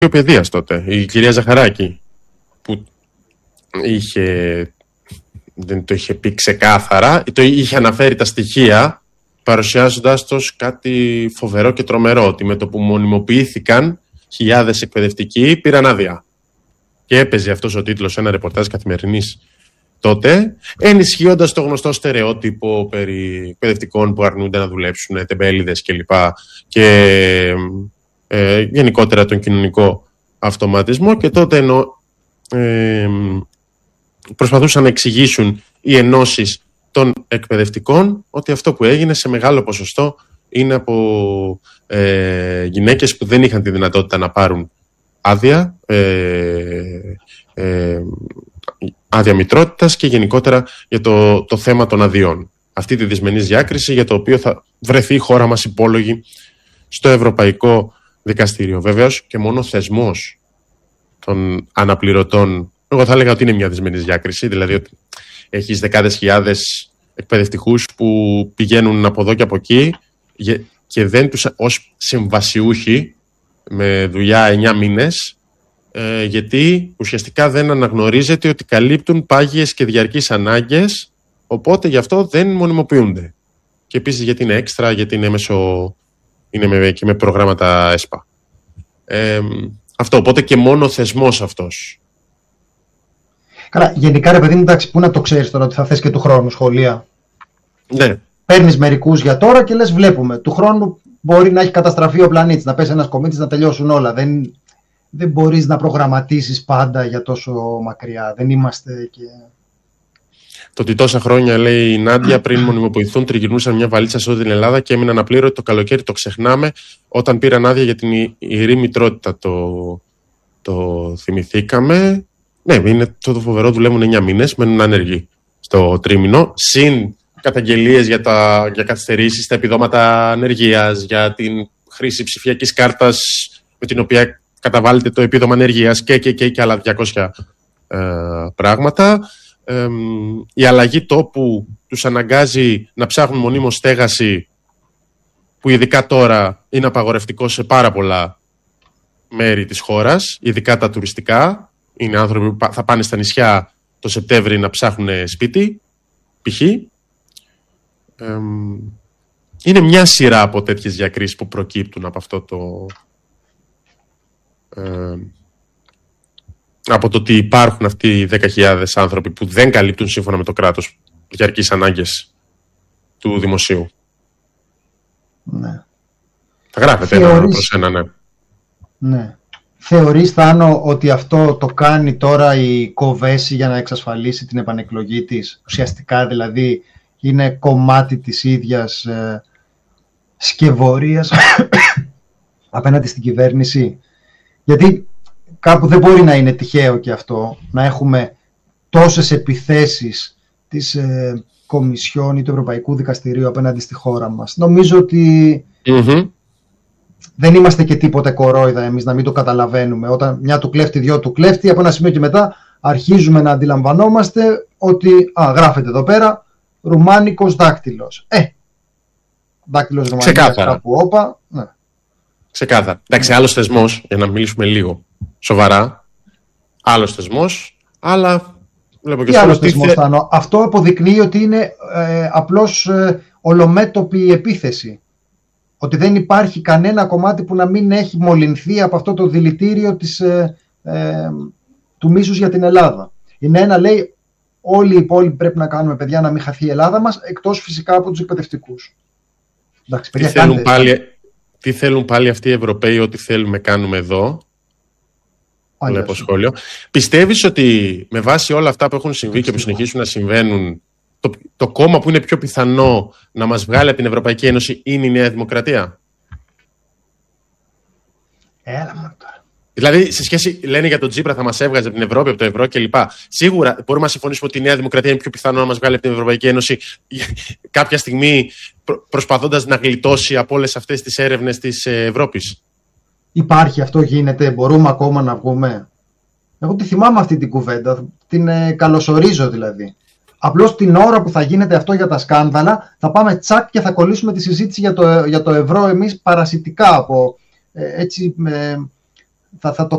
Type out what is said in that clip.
Παιδείας τότε, η κυρία Ζαχαράκη, που δεν το είχε πει ξεκάθαρα, το είχε αναφέρει τα στοιχεία, παρουσιάζοντας το κάτι φοβερό και τρομερό, ότι με το που μονιμοποιήθηκαν χιλιάδες εκπαιδευτικοί πήραν άδεια. Και έπαιζε αυτός ο τίτλος σε ένα ρεπορτάζ Καθημερινής τότε, ενισχύοντας το γνωστό στερεότυπο περί εκπαιδευτικών που αρνούνται να δουλέψουν, τεμπέληδες κλπ. Και γενικότερα τον κοινωνικό αυτοματισμό. Και τότε προσπαθούσαν να εξηγήσουν οι ενώσεις των εκπαιδευτικών ότι αυτό που έγινε σε μεγάλο ποσοστό είναι από γυναίκες που δεν είχαν τη δυνατότητα να πάρουν άδεια, άδεια μητρότητας και γενικότερα για το θέμα των αδειών. Αυτή τη δυσμενής διάκριση για το οποίο θα βρεθεί η χώρα μας υπόλογη στο Ευρωπαϊκό Δικαστήριο. Βεβαίως και μόνο θεσμός των αναπληρωτών, εγώ θα έλεγα ότι είναι μια δυσμενής διάκριση, δηλαδή ότι έχεις δεκάδες χιλιάδες εκπαιδευτικούς που πηγαίνουν από εδώ και από εκεί και δεν τους ως συμβασιούχοι με δουλειά 9 μήνες, γιατί ουσιαστικά δεν αναγνωρίζεται ότι καλύπτουν πάγιες και διαρκείς ανάγκες, οπότε γι' αυτό δεν μονιμοποιούνται. Και επίσης γιατί είναι έξτρα, γιατί είναι και με προγράμματα ΕΣΠΑ. Αυτό, οπότε και μόνο θεσμός αυτός. Καλά, γενικά ρε παιδί μου, εντάξει, πού να το ξέρεις τώρα ότι θα θες και του χρόνου σχολεία. Ναι. Παίρνεις μερικούς για τώρα και λες βλέπουμε. Του χρόνου μπορεί να έχει καταστραφεί ο πλανήτης, να πέσει ένας κομίτης, να τελειώσουν όλα. Δεν μπορείς να προγραμματίσεις πάντα για τόσο μακριά. Δεν είμαστε και... Το ότι τόσα χρόνια, λέει η Νάντια, πριν μονιμοποιηθούν, τριγυρνούσαν μια βαλίτσα σε όλη την Ελλάδα και έμειναν απλήρωτοι το καλοκαίρι. Το ξεχνάμε. Όταν πήραν άδεια για την ιερή μητρότητα, το θυμηθήκαμε. Ναι, είναι το φοβερό. Δουλεύουν 9 μήνες, μένουν άνεργοι στο τρίμηνο. Συν καταγγελίες για καθυστερήσεις στα επιδόματα ανεργίας, για την χρήση ψηφιακής κάρτας με την οποία καταβάλλεται το επίδομα ανεργίας και άλλα 200 πράγματα. Η αλλαγή τόπου τους αναγκάζει να ψάχνουν μονίμως στέγαση, που ειδικά τώρα είναι απαγορευτικό σε πάρα πολλά μέρη της χώρας, ειδικά τα τουριστικά. Είναι άνθρωποι που θα πάνε στα νησιά το Σεπτέμβρη να ψάχνουν σπίτι, π.χ. Είναι μια σειρά από τέτοιες διακρίσεις που προκύπτουν από αυτό από το ότι υπάρχουν αυτοί οι 10.000 άνθρωποι που δεν καλύπτουν σύμφωνα με το κράτος διαρκείς ανάγκες του δημοσίου. Ναι. Θα γράφετε ένα προς ένα, ναι. Ναι. Θεωρείς, Θάνο, ότι αυτό το κάνει τώρα η Κοβέση για να εξασφαλίσει την επανεκλογή της? Ουσιαστικά δηλαδή είναι κομμάτι της ίδιας σκευωρίας απέναντι στην κυβέρνηση? Γιατί κάπου δεν μπορεί να είναι τυχαίο και αυτό, να έχουμε τόσες επιθέσεις της Κομισιόν ή του Ευρωπαϊκού Δικαστηρίου απέναντι στη χώρα μας. Νομίζω ότι δεν είμαστε και τίποτε κορόιδα εμείς να μην το καταλαβαίνουμε. Όταν μια του κλέφτη, δυο του κλέφτη, από ένα σημείο και μετά αρχίζουμε να αντιλαμβανόμαστε ότι γράφεται εδώ πέρα ρουμάνικος δάκτυλος. Δάκτυλος ρουμανικός κάπου όπα. Ναι. Ξεκάθαρα. Εντάξει, άλλος θεσμός, για να μιλήσουμε λίγο σοβαρά, άλλος θεσμός, αλλά βλέπω και άλλος θεσμός, Θάνο. Αυτό αποδεικνύει ότι είναι απλώς ολομέτωπη η επίθεση. Ότι δεν υπάρχει κανένα κομμάτι που να μην έχει μολυνθεί από αυτό το δηλητήριο του μίσους για την Ελλάδα. Είναι ένα, λέει, όλοι οι υπόλοιποι πρέπει να κάνουμε, παιδιά, να μην χαθεί η Ελλάδα μας, εκτός φυσικά από τους εκπαιδευτικούς. Εντάξει, παιδιά, τι θέλουν πάλι αυτοί οι Ευρωπαίοι, ό,τι θέλουμε κάνουμε εδώ? Βλέπω σχόλιο. Πιστεύεις ότι με βάση όλα αυτά που έχουν συμβεί και που συνεχίσουν να συμβαίνουν, το κόμμα που είναι πιο πιθανό να μας βγάλει από την Ευρωπαϊκή Ένωση είναι η Νέα Δημοκρατία? Έλα μόνο τώρα. Δηλαδή, σε σχέση, λένε για τον Τσίπρα θα μας έβγαζε από την Ευρώπη, από το ευρώ κλπ. Σίγουρα μπορούμε να συμφωνήσουμε ότι η Νέα Δημοκρατία είναι πιο πιθανό να μας βγάλει από την Ευρωπαϊκή Ένωση κάποια στιγμή, προσπαθώντας να γλιτώσει από όλες αυτές τις έρευνες της Ευρώπης. Υπάρχει, αυτό γίνεται, μπορούμε ακόμα να βγούμε? Εγώ τη θυμάμαι αυτή την κουβέντα, την καλωσορίζω δηλαδή. Απλώς την ώρα που θα γίνεται αυτό για τα σκάνδαλα, θα πάμε τσακ και θα κολλήσουμε τη συζήτηση για το ευρώ εμείς παρασιτικά. Έτσι, θα το